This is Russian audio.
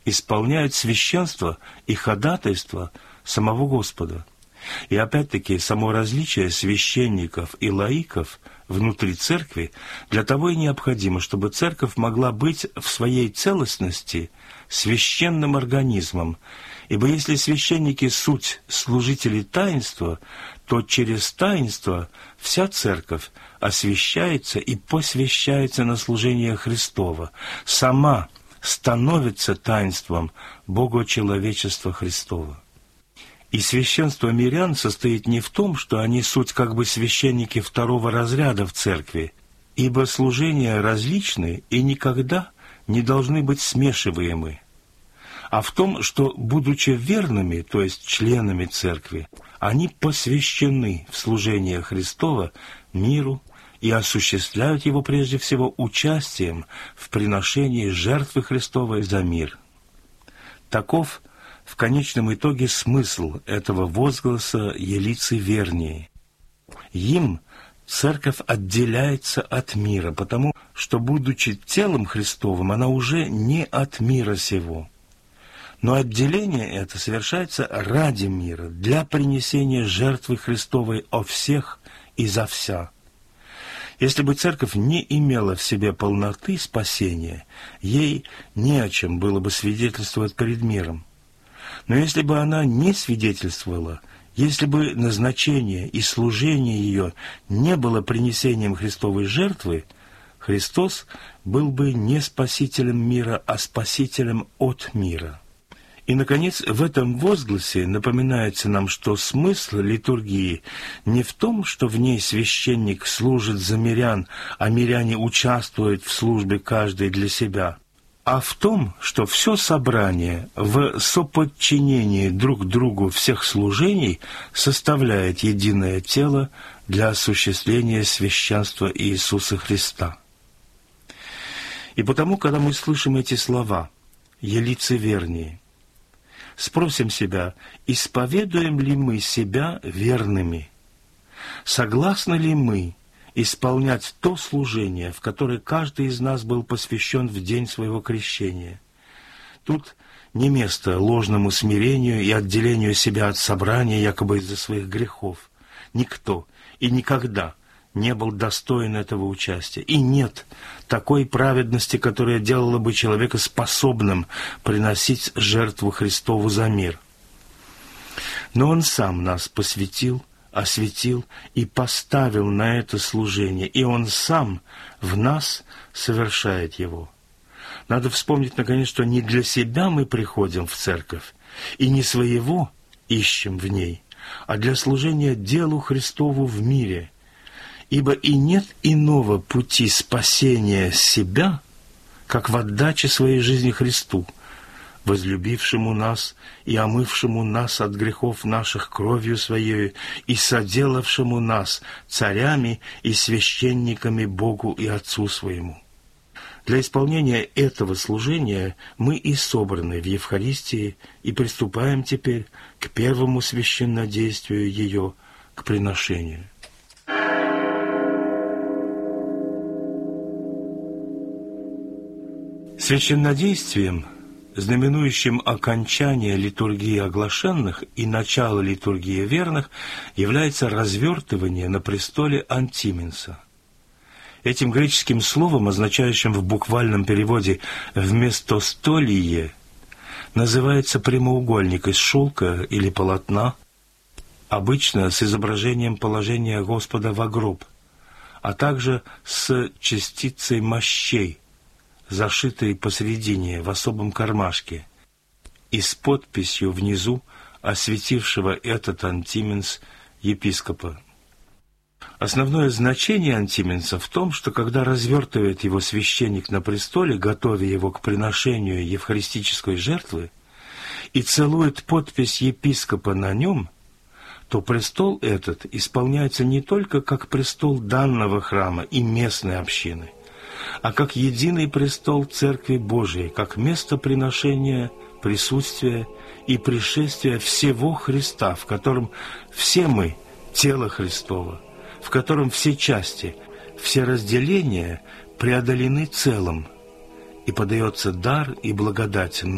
исполняют священство и ходатайство самого Господа. И опять-таки само различие священников и лаиков внутри церкви для того и необходимо, чтобы церковь могла быть в своей целостности священным организмом. Ибо если священники – суть служители таинства, то через таинство вся церковь освящается и посвящается на служение Христово, сама становится таинством Богочеловечества Христова. И священство мирян состоит не в том, что они суть как бы священники второго разряда в церкви, ибо служения различны и никогда не должны быть смешиваемы, а в том, что, будучи верными, то есть членами церкви, они посвящены в служение Христова миру и осуществляют его прежде всего участием в приношении жертвы Христовой за мир. Таков в конечном итоге смысл этого возгласа «Елицы вернее». Им церковь отделяется от мира, потому что, будучи телом Христовым, она уже не от мира сего. Но отделение это совершается ради мира, для принесения жертвы Христовой о всех и за вся. Если бы церковь не имела в себе полноты спасения, ей не о чем было бы свидетельствовать перед миром. Но если бы она не свидетельствовала, если бы назначение и служение ее не было принесением Христовой жертвы, Христос был бы не спасителем мира, а спасителем от мира. И, наконец, в этом возгласе напоминается нам, что смысл литургии не в том, что в ней священник служит за мирян, а миряне участвуют в службе каждый для себя, а в том, что все собрание в соподчинении друг другу всех служений составляет единое тело для осуществления священства Иисуса Христа. И потому, когда мы слышим эти слова «Елицы вернее», спросим себя, исповедуем ли мы себя верными? Согласны ли мы исполнять то служение, в которое каждый из нас был посвящен в день своего крещения? Тут не место ложному смирению и отделению себя от собрания якобы из-за своих грехов. Никто и никогда не был достоин этого участия. И нет такой праведности, которая делала бы человека способным приносить жертву Христову за мир. Но Он сам нас посвятил, осветил и поставил на это служение, и Он сам в нас совершает его. Надо вспомнить, наконец, что не для себя мы приходим в церковь, и не своего ищем в ней, а для служения делу Христову в мире. Ибо и нет иного пути спасения себя, как в отдаче своей жизни Христу, возлюбившему нас и омывшему нас от грехов наших кровью Своею и соделавшему нас царями и священниками Богу и Отцу Своему. Для исполнения этого служения мы и собраны в Евхаристии и приступаем теперь к первому священнодействию ее, к приношению. Священнодействием, знаменующим окончание литургии оглашенных и начало литургии верных, является развертывание на престоле антименса. Этим греческим словом, означающим в буквальном переводе «вместо столие», называется прямоугольник из шелка или полотна, обычно с изображением положения Господа во гроб, а также с частицей мощей, зашитой посредине в особом кармашке, и с подписью внизу осветившего этот антименс епископа. Основное значение антименса в том, что когда развертывает его священник на престоле, готовя его к приношению евхаристической жертвы, и целует подпись епископа на нем, то престол этот исполняется не только как престол данного храма и местной общины, а как единый престол Церкви Божией, как место приношения, присутствия и пришествия всего Христа, в котором все мы – тело Христово, в котором все части, все разделения преодолены целым, и подается дар и благодать